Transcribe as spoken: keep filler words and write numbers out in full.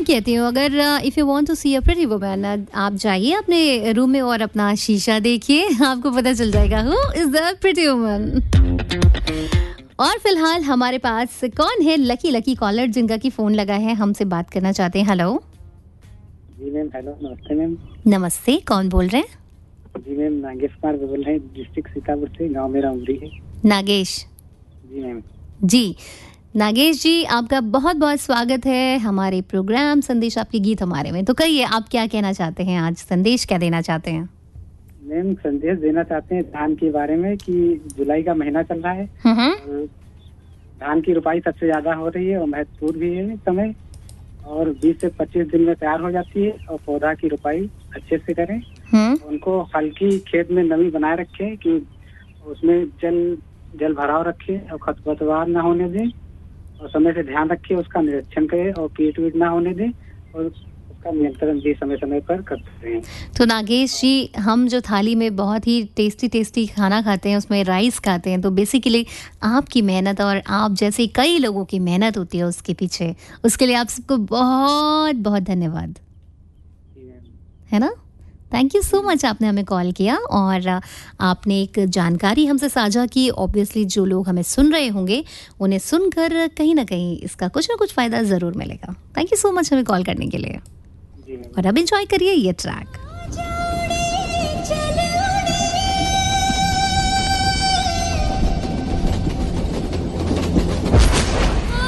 कहती हूँ, अगर if you want to C a pretty woman, आप जाइए अपने रूम में और अपना शीशा देखिए, आपको पता चल जाएगा who is the pretty woman. और फिलहाल हमारे पास कौन है लकी लकी कॉलर जिनका की फोन लगा है, हमसे बात करना चाहते हैं। हेलो जी मैम, हेलो, नमस्ते मैम। नमस्ते, कौन बोल रहे हैं? जी मैम, नागेश कुमार बोल रहे हैं, डिस्ट्रिक्ट सीतापुर से, गांव मेरा उमरी है। नागेश जी मैम। जी, नागेश जी आपका बहुत बहुत स्वागत है हमारे प्रोग्राम संदेश आपके गीत हमारे में। तो कहिए, आप क्या कहना चाहते हैं, आज संदेश क्या देना चाहते हैं? मैम, संदेश देना चाहते हैं धान के बारे में कि जुलाई का महीना चल रहा है और धान की रुपाई सबसे ज्यादा हो रही है और महत्वपूर्ण भी है समय, और बीस से पच्चीस दिन में तैयार हो जाती है। और पौधा की रुपाई अच्छे से करें, उनको हल्की खेत में नमी बनाए रखें कि उसमें जल जल भराव रखे और खरपतवार ना होने दें, और समय से ध्यान रखें, उसका निरीक्षण करें और कीट वीट ना होने दें, और उसका नियंत्रण भी समय समय पर करते हैं। तो नागेश जी, हम जो थाली में बहुत ही टेस्टी टेस्टी खाना खाते हैं, उसमें राइस खाते हैं, तो बेसिकली आपकी मेहनत और आप जैसे कई लोगों की मेहनत होती है उसके पीछे, उसके लिए आप सबको बहुत बहुत धन्यवाद, है ना? थैंक यू सो मच, आपने हमें कॉल किया और आपने एक जानकारी हमसे साझा की। ऑब्वियसली जो लोग हमें सुन रहे होंगे उन्हें सुनकर कहीं ना कहीं इसका कुछ ना कुछ फ़ायदा ज़रूर मिलेगा। थैंक यू सो मच हमें कॉल करने के लिए, और अब एंजॉय करिए ये ट्रैक।